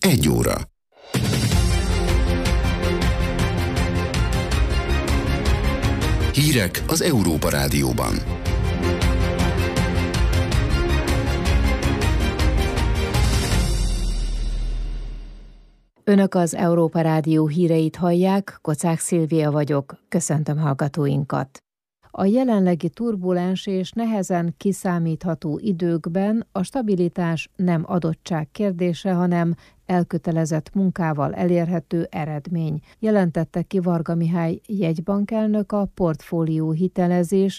1 óra. Hírek az Európa Rádióban. Önök az Európa Rádió híreit hallják, Kocák Szilvia vagyok, köszöntöm hallgatóinkat. A jelenlegi turbulens és nehezen kiszámítható időkben a stabilitás nem adottság kérdése, hanem elkötelezett munkával elérhető eredmény, jelentette ki Varga Mihály jegybankelnök a Portfólió hitelezés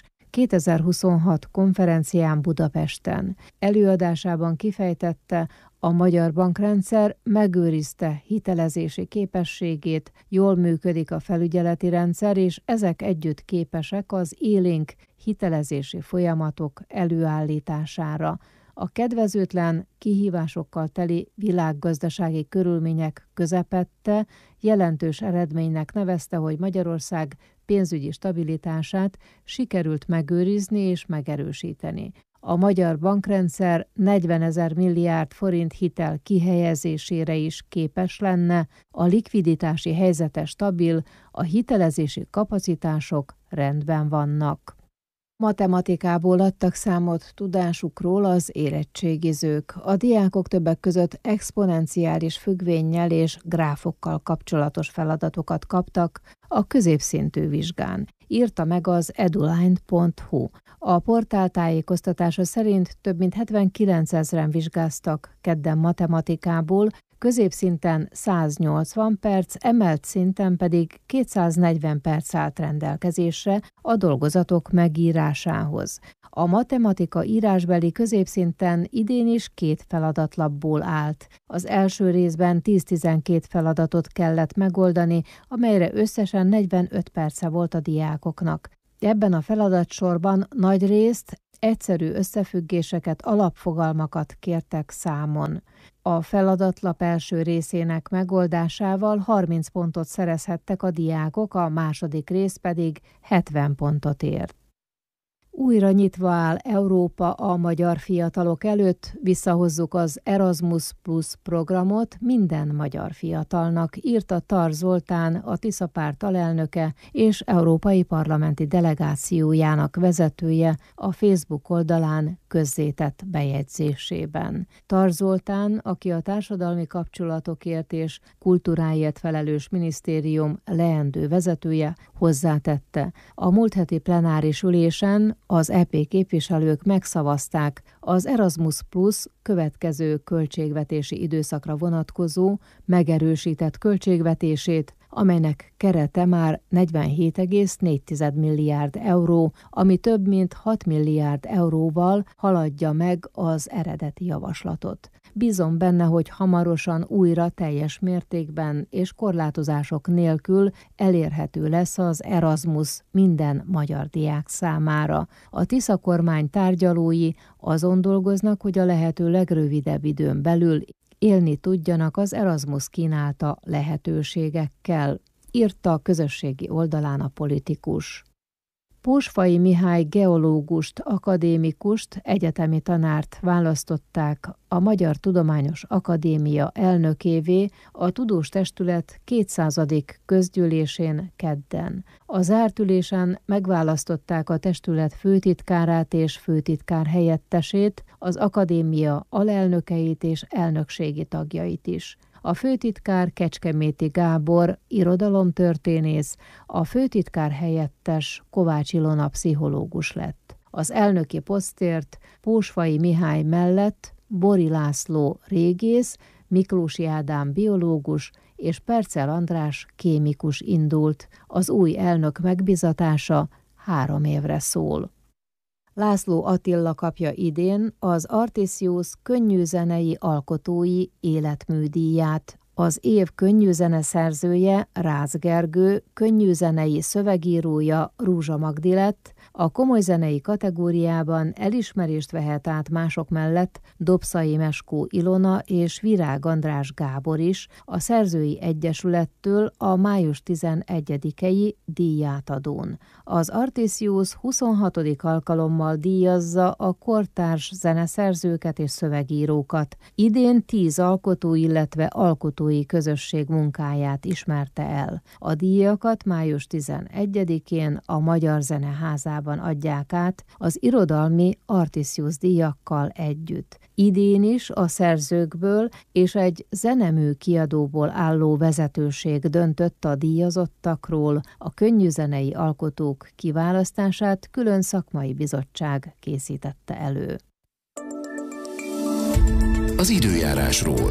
2026 konferencián Budapesten. Előadásában kifejtette, a magyar bankrendszer megőrizte hitelezési képességét, jól működik a felügyeleti rendszer, és ezek együtt képesek az élénk hitelezési folyamatok előállítására. A kedvezőtlen, kihívásokkal teli világgazdasági körülmények közepette jelentős eredménynek nevezte, hogy Magyarország pénzügyi stabilitását sikerült megőrizni és megerősíteni. A magyar bankrendszer 40 000 milliárd forint hitel kihelyezésére is képes lenne, a likviditási helyzete stabil, a hitelezési kapacitások rendben vannak. Matematikából adtak számot tudásukról az érettségizők. A diákok többek között exponenciális függvénnyel és gráfokkal kapcsolatos feladatokat kaptak a középszintű vizsgán, írta meg az eduline.hu. A portál tájékoztatása szerint több mint 79 000-en vizsgáztak kedden matematikából, középszinten 180 perc, emelt szinten pedig 240 perc állt rendelkezésre a dolgozatok megírásához. A matematika írásbeli középszinten idén is 2 feladatlapból állt. Az első részben 10-12 feladatot kellett megoldani, amelyre összesen 45 perce volt a diákoknak. Ebben a feladatsorban nagy részt egyszerű összefüggéseket, alapfogalmakat kértek számon. A feladatlap első részének megoldásával 30 pontot szerezhettek a diákok, a második rész pedig 70 pontot ért. Újra nyitva áll Európa a magyar fiatalok előtt, visszahozzuk az Erasmus Plus programot minden magyar fiatalnak, írta Tar Zoltán, a Tisza párt alelnöke és európai parlamenti delegációjának vezetője a Facebook oldalán közzétett bejegyzésében. Tar Zoltán, aki a társadalmi kapcsolatokért és kultúráért felelős minisztérium leendő vezetője, hozzátette. A múlt heti plenáris ülésen az EP képviselők megszavazták az Erasmus Plus következő költségvetési időszakra vonatkozó megerősített költségvetését, amelynek kerete már 47,4 milliárd euró, ami több mint 6 milliárd euróval haladja meg az eredeti javaslatot. Bízom benne, hogy hamarosan újra teljes mértékben és korlátozások nélkül elérhető lesz az Erasmus minden magyar diák számára. A Tisza kormány tárgyalói azon dolgoznak, hogy a lehető legrövidebb időn belül élni tudjanak az Erasmus kínálta lehetőségekkel, írta a közösségi oldalán a politikus. Pósfai Mihály geológust, akadémikust, egyetemi tanárt választották a Magyar Tudományos Akadémia elnökévé a Tudós Testület 200. közgyűlésén kedden. A zárt ülésen megválasztották a testület főtitkárát és főtitkár helyettesét, az akadémia alelnökeit és elnökségi tagjait is. A főtitkár Kecskeméti Gábor, irodalomtörténész, a főtitkár helyettes Kovács Ilona pszichológus lett. Az elnöki posztért Pósfai Mihály mellett Bori László régész, Miklósi Ádám biológus és Percel András kémikus indult. Az új elnök megbízatása 3 évre szól. László Attila kapja idén az Artisius könnyűzenei alkotói életműdíját. Az év könnyűzene szerzője Rácz Gergő, könnyűzenei szövegírója Rúzsa Magdi lett, A komoly zenei kategóriában elismerést vehet át mások mellett Dobszai Meskó Ilona és Virág András Gábor is a Szerzői Egyesülettől a május 11-i díjátadón. Az Artisius 26. alkalommal díjazza a kortárs zeneszerzőket és szövegírókat. Idén 10 alkotó, illetve alkotói közösség munkáját ismerte el. A díjakat május 11-én a Magyar Zeneházában adják át az irodalmi Artisius díjakkal együtt. Idén is a szerzőkből és egy zenemű kiadóból álló vezetőség döntött a díjazottakról, a könnyűzenei alkotók kiválasztását külön szakmai bizottság készítette elő. Az időjárásról.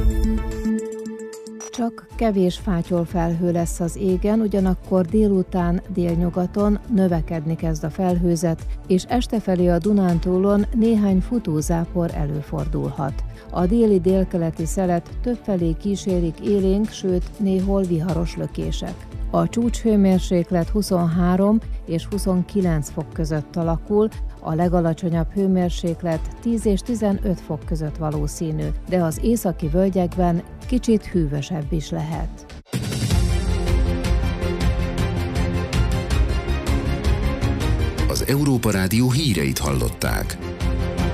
Csak kevés fátyolfelhő lesz az égen, ugyanakkor délután délnyugaton növekedni kezd a felhőzet, és este felé a Dunántúlon néhány futózápor előfordulhat. A déli délkeleti szelet többfelé kísérik élénk, sőt néhol viharos lökések. A csúcshőmérséklet 23 és 29 fok között alakul, a legalacsonyabb hőmérséklet 10 és 15 fok között valószínű, de az északi völgyekben kicsit hűvösebb is lehet. Az Európa Rádió híreit hallották.